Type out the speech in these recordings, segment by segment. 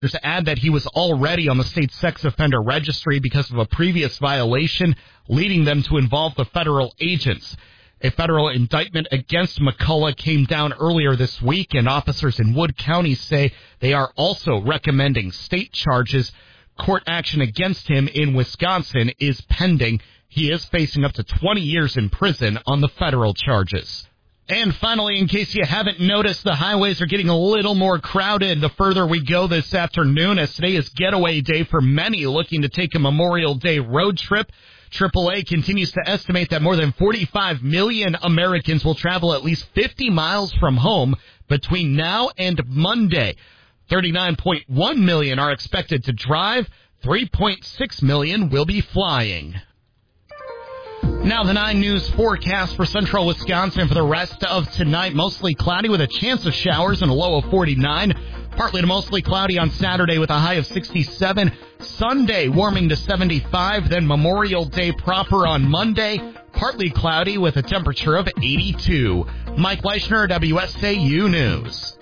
There's to add that he was already on the state sex offender registry because of a previous violation, leading them to involve the federal agents. A federal indictment against McCullough came down earlier this week, and officers in Wood County say they are also recommending state charges. Court action against him in Wisconsin is pending. He is facing up to 20 years in prison on the federal charges. And finally, in case you haven't noticed, the highways are getting a little more crowded the further we go this afternoon, as today is getaway day for many looking to take a Memorial Day road trip. AAA continues to estimate that more than 45 million Americans will travel at least 50 miles from home between now and Monday. 39.1 million are expected to drive. 3.6 million will be flying. Now the 9 News forecast for central Wisconsin for the rest of tonight. Mostly cloudy with a chance of showers and a low of 49. Partly to mostly cloudy on Saturday with a high of 67. Sunday warming to 75. Then Memorial Day proper on Monday. Partly cloudy with a temperature of 82. Mike Leischner, WSAU News.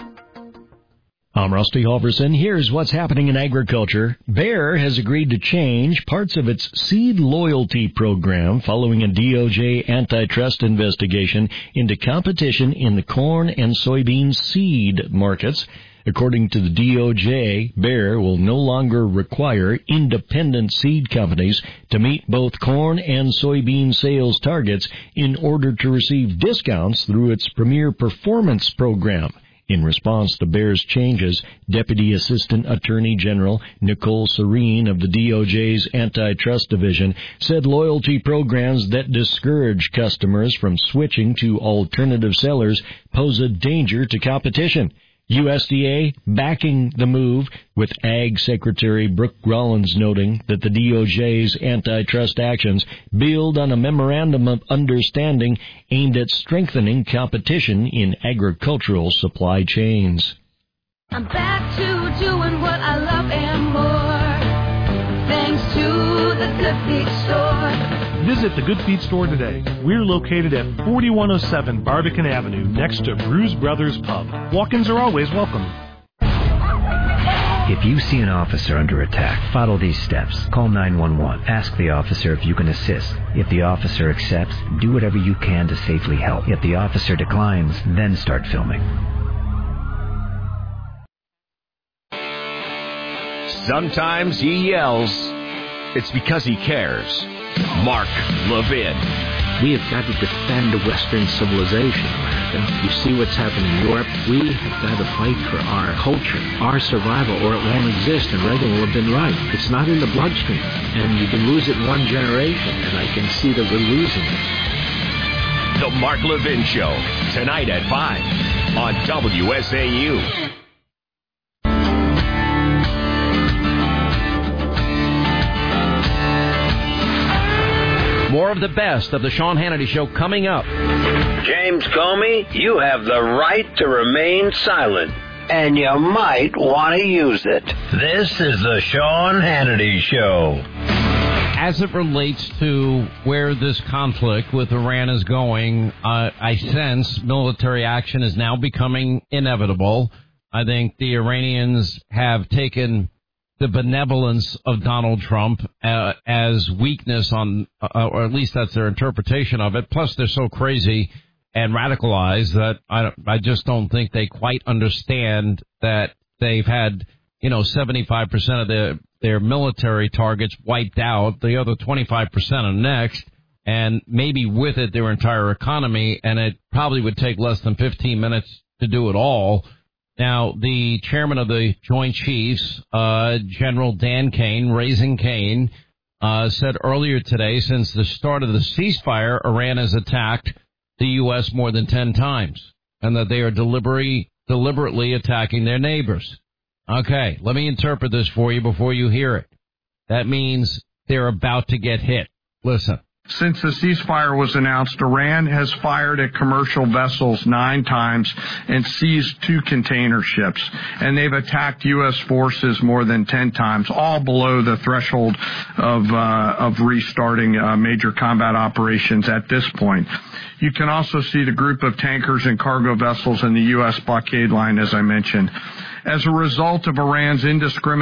I'm Rusty Halverson. Here's what's happening in agriculture. Bayer has agreed to change parts of its seed loyalty program following a DOJ antitrust investigation into competition in the corn and soybean seed markets. According to the DOJ, Bayer will no longer require independent seed companies to meet both corn and soybean sales targets in order to receive discounts through its Premier Performance program. In response to Bayer's changes, Deputy Assistant Attorney General Nicole Serene of the DOJ's Antitrust Division said loyalty programs that discourage customers from switching to alternative sellers pose a danger to competition. USDA backing the move, with Ag Secretary Brooke Rollins noting that the DOJ's antitrust actions build on a memorandum of understanding aimed at strengthening competition in agricultural supply chains. I'm back to doing what I love and more, thanks to the Good Feet Store. Visit the Good Feet Store today. We're located at 4107 Barbican Avenue, next to Bruise Brothers Pub. Walk-ins are always welcome. If you see an officer under attack, follow these steps. Call 911. Ask the officer if you can assist. If the officer accepts, do whatever you can to safely help. If the officer declines, then start filming. Sometimes he yells. It's because he cares. Mark Levin. We have got to defend the Western civilization, America. You see what's happening in Europe. We have got to fight for our culture, our survival, or it won't exist, and Reagan will have been right. It's not in the bloodstream, and you can lose it in one generation, and I can see that we're losing it. The Mark Levin Show, tonight at 5 on WSAU. More of the best of the Sean Hannity Show coming up. James Comey, you have the right to remain silent, and you might want to use it. This is the Sean Hannity Show. As it relates to where this conflict with Iran is going, I sense military action is now becoming inevitable. I think the Iranians have taken the benevolence of Donald Trump as weakness on, or at least that's their interpretation of it. Plus, they're so crazy and radicalized that I just don't think they quite understand that they've had, 75% of their military targets wiped out. The other 25% are next, and maybe with it their entire economy, and it probably would take less than 15 minutes to do it all. Now, the chairman of the Joint Chiefs, General Dan Cain, Raising Cain, said earlier today, since the start of the ceasefire, Iran has attacked the U.S. more than 10 times, and that they are deliberately attacking their neighbors. Okay, let me interpret this for you before you hear it. That means they're about to get hit. Listen. Since the ceasefire was announced, Iran has fired at commercial vessels 9 times and seized 2 container ships. And they've attacked U.S. forces more than 10 times, all below the threshold of restarting major combat operations at this point. You can also see the group of tankers and cargo vessels in the U.S. blockade line, as I mentioned. as a result of Iran's indiscriminate